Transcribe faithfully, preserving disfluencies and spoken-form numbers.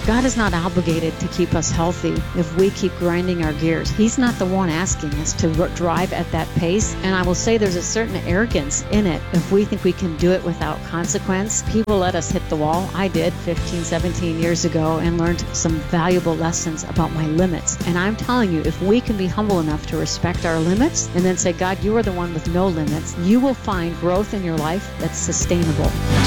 God is not obligated to keep us healthy if we keep grinding our gears. He's not the one asking us to r- drive at that pace. And I will say there's a certain arrogance in it if we think we can do it without consequence. People let us hit the wall. I did fifteen, seventeen years ago and learned some valuable lessons about my limits. And I'm telling you, if we can be humble enough to respect our limits and then say, God, you are the one with no limits, you will find growth in your life that's sustainable.